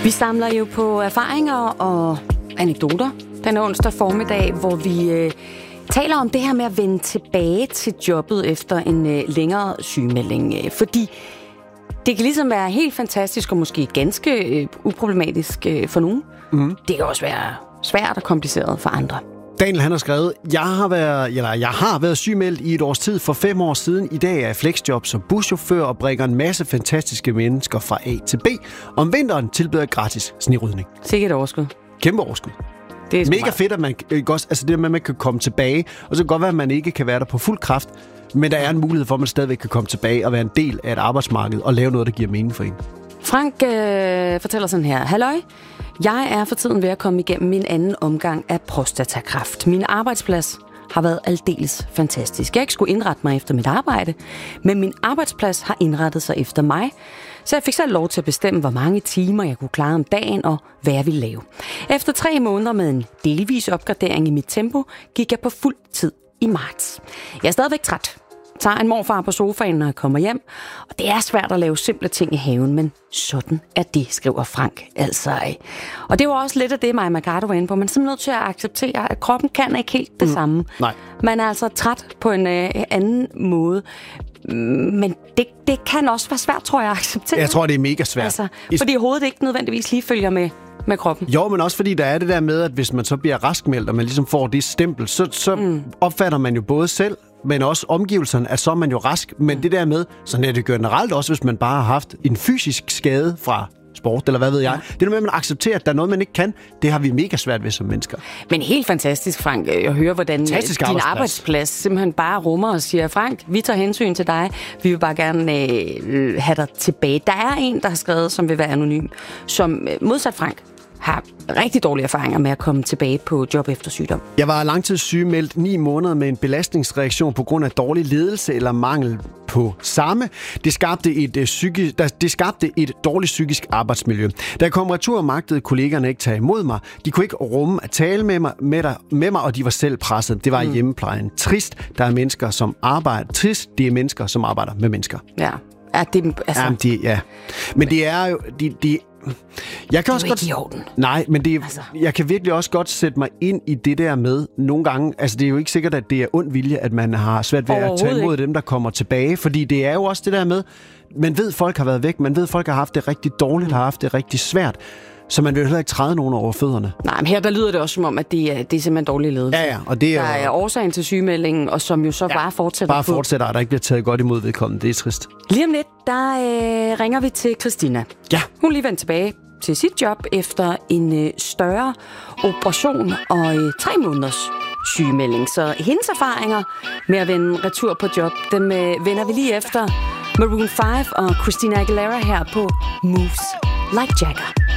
Vi samler jo på erfaringer og anekdoter den onsdag formiddag, hvor vi taler om det her med at vende tilbage til jobbet efter en længere sygemelding. Fordi det kan ligesom være helt fantastisk og måske ganske uproblematisk for nogen. Mm. Det kan også være svært og kompliceret for andre. Daniel, han har skrevet, jeg har været sygemeldt i et års tid for 5 år siden. I dag er jeg flexjob som buschauffør og bringer en masse fantastiske mennesker fra A til B. Om vinteren tilbyder jeg gratis snerydning. Sikkert overskud. Kæmpe overskud. Det er mega fedt, at man også, altså det med, at man kan komme tilbage. Og så kan det godt være, at man ikke kan være der på fuld kraft. Men der er en mulighed for, at man stadigvæk kan komme tilbage og være en del af et arbejdsmarked og lave noget, der giver mening for en. Frank fortæller sådan her. Halløj, jeg er for tiden ved at komme igennem min anden omgang af prostatakræft. Min arbejdsplads har været aldeles fantastisk. Jeg ikke skulle indrette mig efter mit arbejde, men min arbejdsplads har indrettet sig efter mig. Så jeg fik selv lov til at bestemme, hvor mange timer jeg kunne klare om dagen og hvad jeg ville lave. Efter 3 måneder med en delvis opgradering i mit tempo, gik jeg på fuld tid i marts. Jeg er stadigvæk træt. Tager en morfar på sofaen, når jeg kommer hjem. Og det er svært at lave simple ting i haven, men sådan er det, skriver Frank. Altså. Og det var også lidt af det, Maja Mercado var inde på. Man er simpelthen nødt til at acceptere, at kroppen kan ikke helt det samme. Nej. Man er altså træt på en anden måde. Men det kan også være svært, tror jeg, at acceptere. Jeg tror, det er mega svært. Altså, fordi hovedet ikke nødvendigvis lige følger med kroppen. Jo, men også fordi der er det der med, at hvis man så bliver raskmeldt, og man ligesom får det stempel, så opfatter man jo både selv, men også omgivelserne, at så er man jo rask. Men det der med, sådan er det generelt også, hvis man bare har haft en fysisk skade fra sport, eller hvad ved jeg. Det er med, at man accepterer, at der er noget, man ikke kan. Det har vi mega svært ved som mennesker. Men helt fantastisk, Frank, at høre, hvordan din arbejdsplads simpelthen bare rummer og siger, Frank, vi tager hensyn til dig. Vi vil bare gerne have dig tilbage. Der er en, der har skrevet, som vil være anonym, som modsat Frank har rigtig dårlige erfaringer med at komme tilbage på job efter sygdom. Jeg var langtidssygemeldt 9 måneder med en belastningsreaktion på grund af dårlig ledelse eller mangel på samme. Det skabte et dårligt psykisk arbejdsmiljø. Da jeg kom retur, magtede kollegerne ikke tage imod mig. De kunne ikke rumme at tale med mig, og de var selv presset. Det var i hjemmeplejen. Trist, der er mennesker, som arbejder. Trist, det er mennesker, som arbejder med mennesker. Ja. Men det er jo... Jeg kan også godt... Nej, men jeg kan virkelig også godt sætte mig ind i det der med nogle gange. Altså, det er jo ikke sikkert, at det er ond vilje, at man har svært ved at tage imod dem, der kommer tilbage. Fordi det er jo også det der med, man ved, folk har været væk. Man ved, folk har haft det rigtig dårligt, har haft det rigtig svært. Så man vil heller ikke træde nogen over fødderne. Nej, men her der lyder det også som om, at det er simpelthen dårlig ledelse. Ja, og det der er årsagen til sygemeldingen, og som jo så bare fortsætter. Bare fortsætter, og der ikke bliver taget godt imod vedkommende. Det er trist. Lige om lidt, der ringer vi til Christina. Ja. Hun er lige vendt tilbage til sit job efter en større operation og 3 måneders sygemelding. Så hendes erfaringer med at vende retur på job, dem vender vi lige efter Maroon 5 og Christina Aguilera her på Moves Like Jagger.